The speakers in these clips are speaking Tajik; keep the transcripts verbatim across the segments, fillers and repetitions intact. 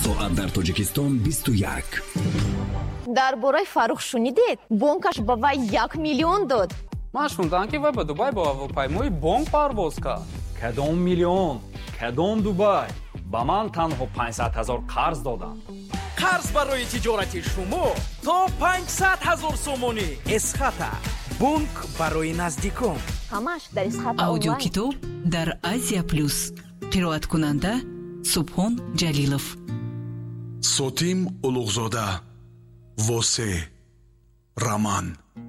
соат дар Тоҷикистон бисту як. дар бораи Фаррух шунидед? Бонкаш ба вай як миллион дод. ман шунидам ки вай ба Дубай бо ҳавопаймои бонк парвоз кард. кадом миллион? кадом Дубай? ба ман танҳо панҷсад ҳазор қарз доданд. қарз барои тиҷорати шумо то панҷсад ҳазор сомонӣ. эсхата бонк барои наздикон. ҳамаш дар эсхата. аудиокитоб дар Азия плюс. қироаткунанда Субҳон Ҷалилов. Сотим Улуғзода. восе раман.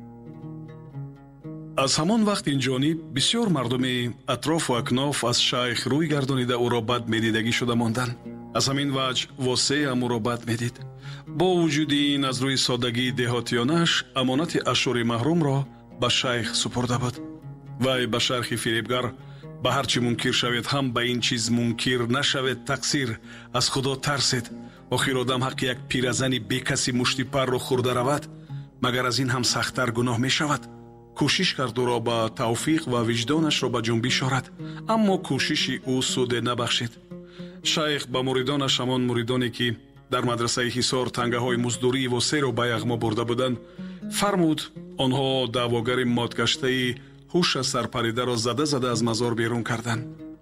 аз ҳамон вақт инҷониб бисёр мардуми атрофу акноф аз шайх рӯй гардонида ӯро бад медидагӣ шуда монданд. аз ҳамин ваҷ восе ҳам ӯро бад медид. бо вуҷуди ин аз рӯи соддагии деҳотиёнааш амонати ашури маҳрумро ба шайх супурда буд. вай ба шархи фиребгар ба ҳар чӣ мункир шавед ҳам ба ин чиз мункир нашавед тақсир, аз худо тарсед. охир одам ҳаққи як пиразани бекаси мушти парро хӯрда равад, магар аз ин ҳам сахттар гуноҳ мешавад. кӯшиш кард ӯро ба тавфиқ ва виҷдонашро ба ҷунбиш орад, аммо кӯшиши ӯ суде набахшид. шайх ба муридонаш, ҳамон муридоне ки дар мадрасаи ҳисор тангаҳои муздурии восеро ба яғмо бурда буданд, фармуд онҳо даъвогари модгаштаи ҳуша сарпаридаро зада зада аз мазор берун карданд.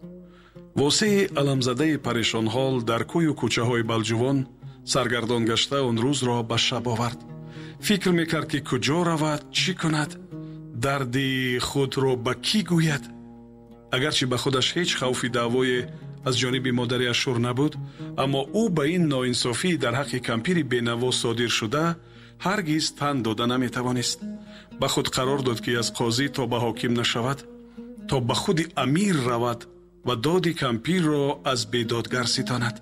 восеи аламзадаи парешонҳол дар кӯю кӯчаҳои балҷувон саргардон гашта он рӯзро ба шаб овард. фикр мекард ки куҷо равад, чӣ кунад, дарди худро ба кӣ гӯяд. агарчи ба худаш ҳеҷ хавфи даъвое аз ҷониби модари ашур набуд, аммо ӯ ба ин ноинсофӣ дар ҳаққи кампири бенаво содир шуда ҳаргиз тан дода наметавонист. ба худ қарор дод ки аз қозӣ то ба ҳоким нашавад, то ба худи амир равад ва доди кампирро аз бедодгар ситонад.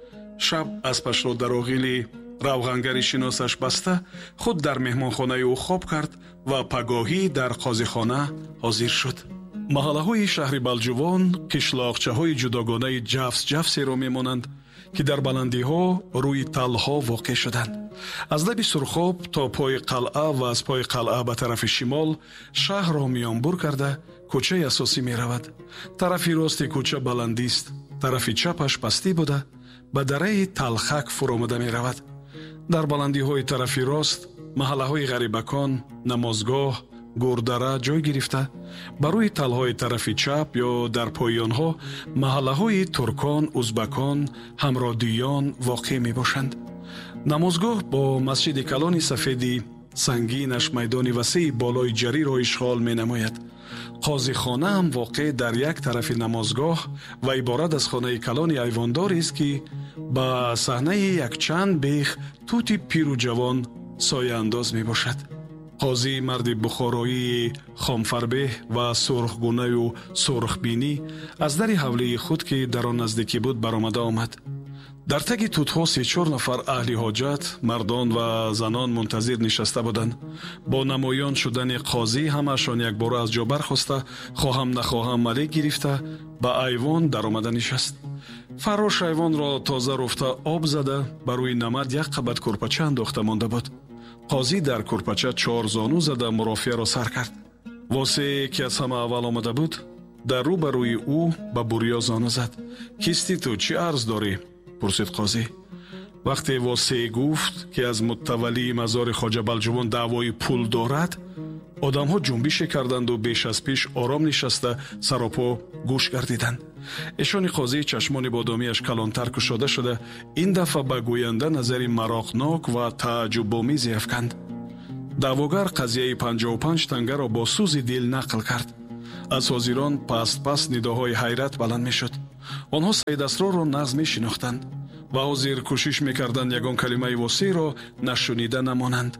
шаб аспашро дар оғили равғангари шиносаш баста худ дар меҳмонхонаи ӯ хоб кард ва пагоҳӣ дар қозихона ҳозир шуд. маҳаллаҳои шаҳри балҷувон қишлоқчаҳои ҷудогонаи ҷафс ҷафсеро мемонанд ки дар баландиҳо рӯи талҳо воқеъ шуданд. аз лаби сурхоб то пои қалъа ва аз пои қалъа ба тарафи шимол шаҳрро миёнбур карда кӯчаи асосӣ меравад. тарафи рости кӯча баландист, тарафи чапаш пастӣ буда ба дараи талхак фуромада меравад. дар баландиҳои тарафи рост маҳаллаҳои ғарибакон, намозгоҳ, гурдара ҷой гирифта, ба рӯи талҳои тарафи чап ё дар пои онҳо маҳаллаҳои туркон, узбакон, ҳамродиён воқеъ мебошанд. намозгоҳ бо масҷиди калони сафеди сангинаш майдони васеи болои ҷариро ишғол менамояд. қозихона ҳам воқеъ дар як тарафи намозгоҳ ва иборат аз хонаи калони айвондорист ки ба саҳнаи якчанд бех тути пиру ҷавон сояандоз мебошад. қозӣ марди бухороии хомфарбеҳ ва сурхгунаю сурхбинӣ аз дари ҳавлии худ ки дар он наздикӣ буд баромада омад. дар таги тутҳо се чор нафар аҳли ҳоҷат, мардон ва занон мунтазир нишаста буданд. бо намоён шудани қозӣ ҳамаашон якбора аз ҷо бархоста, хоҳам нахоҳам малик гирифта ба айвон даромада нишаст. фарош айвонро тоза руфта об зада ба рӯи намад як қабат курпача андохта монда буд. қозӣ дар курпача чор зону зада мурофиаро сар кард. восе ки аз ҳама аввал омада буд, дар рӯ ба рӯи ӯ ба бурё зону зад. кисти ту чӣ арз дорӣ? пурсид қозӣ. вақте восе гуфт ки аз муттавалии мазори хоҷа балҷувон даъвои пул дорад, одамҳо ҷунбише карданду беш аз пиш ором нишаста саропо гӯш гардиданд. эшони қозӣ чашмони бодомиаш калонтар кушода шуда ин дафъа ба гӯянда назари мароқнок ва тааҷҷубомезе афканд. даъвогар қазияи панҷоҳу панҷ тангаро бо сӯзи дил нақл кард. аз ҳозирон паст паст нидоҳои ҳайрат баланд мешуд. онҳо Саид Асрорро нағз мешинохтанд ва ҳозир кӯшиш мекарданд ягон калимаи восеро нашунида намонанд.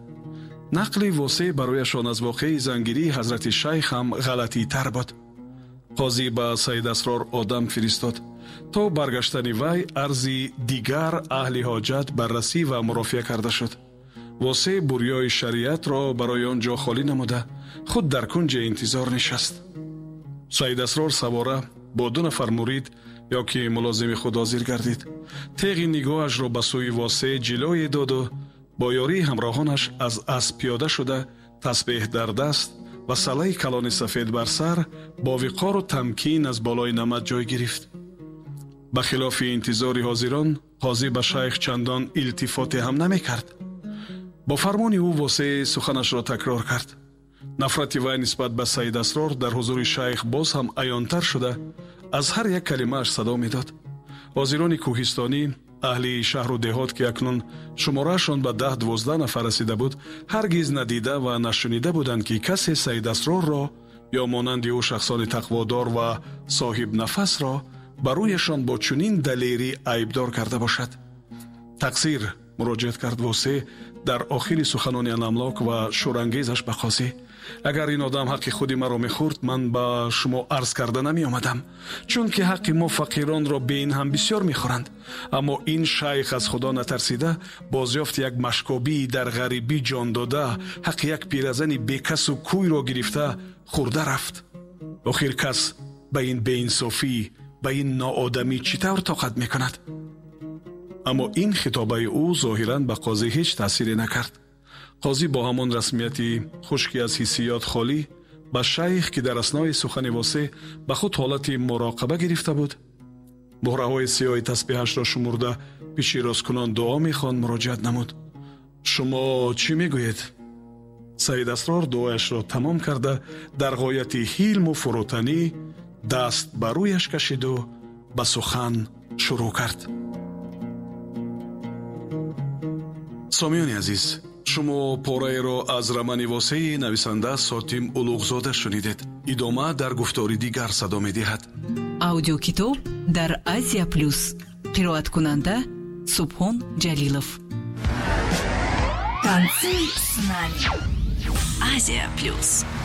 нақли восе барояшон аз воқеаи зангирии ҳазрати шайх ҳам ғалатитар буд. қозӣ ба Саид Асрор одам фиристод то баргаштани вай арзи дигар аҳли ҳоҷат баррасӣ ва мурофиа карда шуд. восе бурёи шариатро барои он ҷо холӣ намуда худ дар кунҷе интизор нишаст. Саид Асрор савора бо ду нафар мурид ё ки мулозими худ ҳозир гардид. теғи нигоҳашро ба сӯи восе ҷилое доду бо ёрии ҳамроҳонаш аз асп пиёда шуда тасбеҳ дар даст ва салаи калони сафед бар сар бо виқору тамкин аз болои намад ҷой гирифт. ба хилофи интизори ҳозирон қозӣ ба шайх чандон илтифоте ҳам намекард. бо фармони ӯ восеъ суханашро такрор кард. нафрати вай нисбат ба Саид Асрор дар ҳузури шайх боз ҳам аёнтар шуда аз ҳар як калимааш садо медод. ҳозирони кӯҳистонӣ, аҳли шаҳру деҳот ки акнун шумораашон ба даҳ дувоздаҳ нафар расида буд, ҳаргиз надида ва нашунида буданд ки касе Саид Асрорро ё монанди ӯ шахсони тақводор ва соҳибнафасро ба рӯяшон бо чунин далерӣ айбдор карда бошад. тақсир муроҷиат кард восеъ дар охири суханони анамлок ва шӯрангезаш ба қозӣ. агар ин одам ҳаққи худи маро мехӯрд, ман ба шумо арз карда намеомадам, чунки ҳаққи мо фақиронро беин ҳам бисёр мехӯранд. аммо ин шайх аз худо натарсида бозёфти як машкобии дар ғарибӣ ҷон дода, ҳаққи як пиразани бекасу кӯйро гирифта хӯрда рафт. охир кас ба ин беинсофӣ, ба ин ноодамӣ чӣ тавр тоқат мекунад? аммо ин хитобаи ӯ зоҳиран ба қозӣ ҳеҷ таъсире накард. қозӣ бо ҳамон расмияти хушки аз ҳиссиёт холӣ ба шайх, ки дар аснои сухани восеъ ба худ ҳолати муроқаба гирифта буд, боҳраҳои сиёҳи тасбеҳашро шумурда пиши росткунон дуо мехонд, муроҷиат намуд. шумо чӣ мегӯед? Саид Асрор дуояшро тамом карда дар ғояти ҳилму фурӯтанӣ даст ба рӯяш кашиду ба сухан шурӯъ кард. сомиёни азиз, шумо пораеро аз рамани восеъи нависанда Сотим Улуғзода шунидед. идома дар гуфтори дигар садо медиҳад. аудиокитоб дар Азия Плюс. қироаткунанда Субҳон Ҷалилов. Танцы с нами. Азия Плюс.